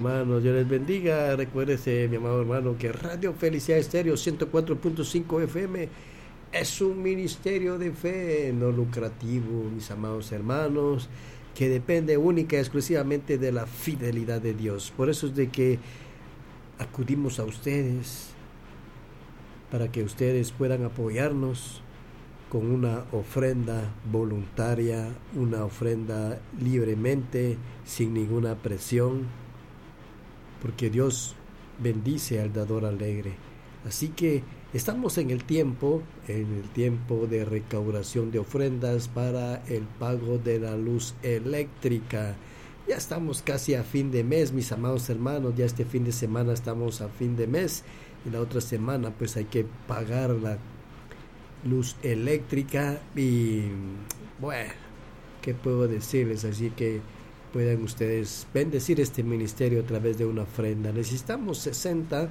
hermanos, Dios les bendiga. Recuérdese, mi amado hermano, que Radio Felicidad Estéreo 104.5 FM es un ministerio de fe no lucrativo, mis amados hermanos, que depende única y exclusivamente de la fidelidad de Dios. Por eso es de que acudimos a ustedes, para que ustedes puedan apoyarnos con una ofrenda voluntaria, una ofrenda libremente, sin ninguna presión, porque Dios bendice al dador alegre. Así que estamos en el tiempo de recaudación de ofrendas para el pago de la luz eléctrica. Ya estamos casi a fin de mes, mis amados hermanos. Ya este fin de semana estamos a fin de mes, y la otra semana pues hay que pagar la luz eléctrica. Y bueno, ¿qué puedo decirles? Así que puedan ustedes bendecir este ministerio a través de una ofrenda. Necesitamos 60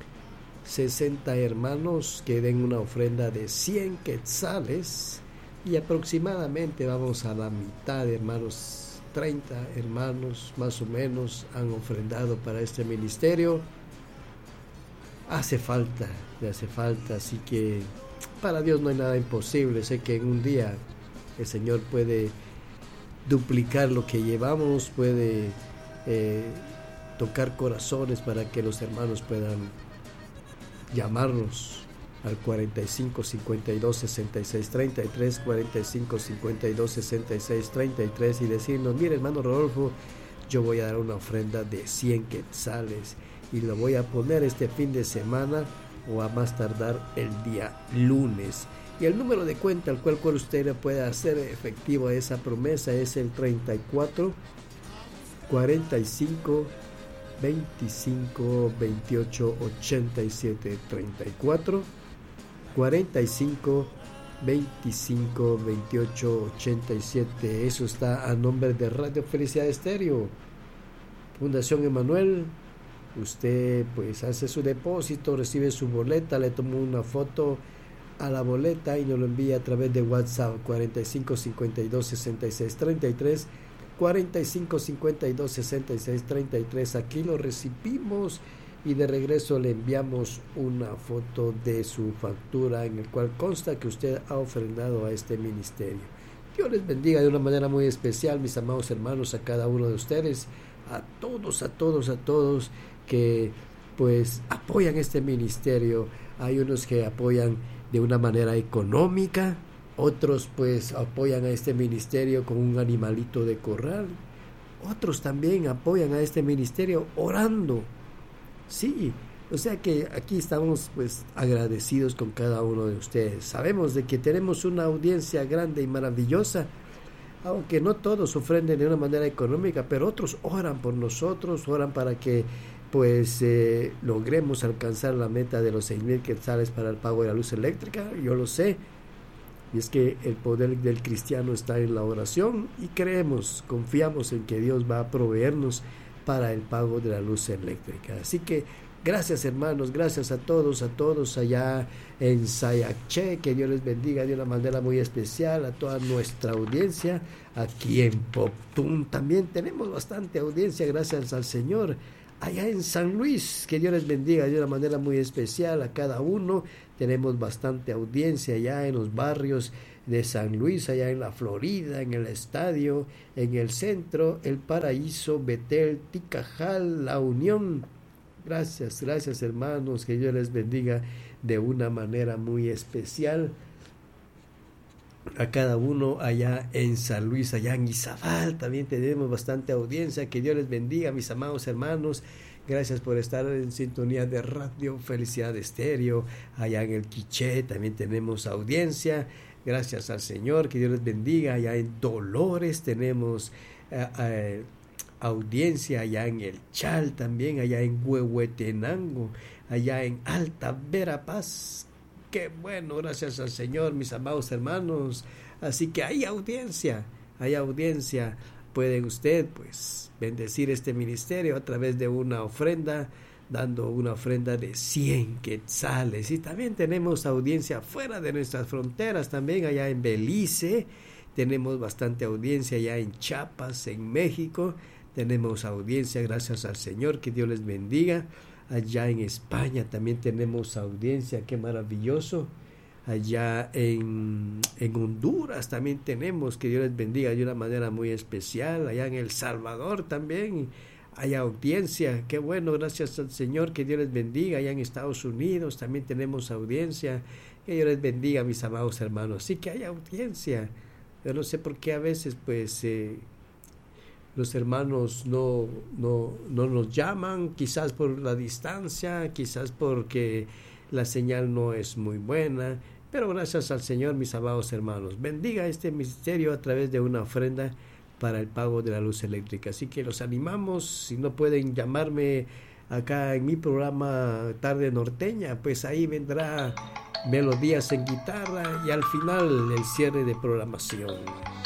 hermanos que den una ofrenda de 100 quetzales, y aproximadamente vamos a la mitad de hermanos. 30 hermanos más o menos han ofrendado para este ministerio. Hace falta, así que para Dios no hay nada imposible. Sé que en un día el Señor puede duplicar lo que llevamos, puede tocar corazones para que los hermanos puedan llamarnos al 45 52 66 33, 45 52 66 33, y decirnos: mire, hermano Rodolfo, yo voy a dar una ofrenda de 100 quetzales y lo voy a poner este fin de semana o a más tardar el día lunes. Y el número de cuenta al cual usted puede hacer efectivo esa promesa es el 34 45 25 28 87, 34 45 25 28 87. Eso está a nombre de Radio Felicidad Estéreo, Fundación Emanuel. Usted pues hace su depósito, recibe su boleta, le toma una foto a la boleta y nos lo envía a través de WhatsApp 45 52 66 33, 45 52 66 33. Aquí lo recibimos y de regreso le enviamos una foto de su factura en el cual consta que usted ha ofrendado a este ministerio. Dios les bendiga de una manera muy especial, mis amados hermanos, a cada uno de ustedes, a todos que pues apoyan este ministerio. Hay unos que apoyan de una manera económica, otros pues apoyan a este ministerio con un animalito de corral, otros también apoyan a este ministerio orando. Sí, o sea que aquí estamos pues agradecidos con cada uno de ustedes. Sabemos de que tenemos una audiencia grande y maravillosa, aunque no todos ofrenden de una manera económica, pero otros oran por nosotros, oran para que pues logremos alcanzar la meta de los 6,000 quetzales para el pago de la luz eléctrica. Yo lo sé, y es que el poder del cristiano está en la oración, y creemos, confiamos en que Dios va a proveernos para el pago de la luz eléctrica. Así que gracias, hermanos, gracias a todos allá en Sayacché. Que Dios les bendiga de una manera muy especial a toda nuestra audiencia. Aquí en Poptún también tenemos bastante audiencia, gracias al Señor. Allá en San Luis, que Dios les bendiga de una manera muy especial a cada uno. Tenemos bastante audiencia allá en los barrios de San Luis, allá en la Florida, en el estadio, en el centro, El Paraíso, Betel, Ticajal, La Unión. Gracias hermanos, que Dios les bendiga de una manera muy especial a cada uno allá en San Luis. Allá en Izabal también tenemos bastante audiencia. Que Dios les bendiga, mis amados hermanos. Gracias por estar en sintonía de Radio Felicidad Estéreo. Allá en el Quiché también tenemos audiencia. Gracias al Señor, que Dios les bendiga. Allá en Dolores tenemos audiencia, allá en el Chal también, allá en Huehuetenango, allá en Alta Verapaz. Qué bueno, gracias al Señor, mis amados hermanos. Así que hay audiencia. Pueden usted pues bendecir este ministerio a través de una ofrenda, dando una ofrenda de 100 quetzales. Y también tenemos audiencia fuera de nuestras fronteras, también allá en Belice. Tenemos bastante audiencia allá en Chiapas, en México. tenemos audiencia, gracias al Señor, que Dios les bendiga. Allá en España también tenemos audiencia, qué maravilloso. Allá en Honduras también tenemos, que Dios les bendiga de una manera muy especial. Allá en El Salvador también hay audiencia, qué bueno, gracias al Señor, que Dios les bendiga. Allá en Estados Unidos también tenemos audiencia, que Dios les bendiga, mis amados hermanos. Sí que hay audiencia. Yo no sé por qué a veces pues los hermanos no nos llaman, quizás por la distancia, quizás porque la señal no es muy buena, pero gracias al Señor, mis amados hermanos, bendiga este ministerio a través de una ofrenda para el pago de la luz eléctrica. Así que los animamos. Si no pueden llamarme acá en mi programa Tarde Norteña, pues ahí vendrá melodías en guitarra y al final el cierre de programación.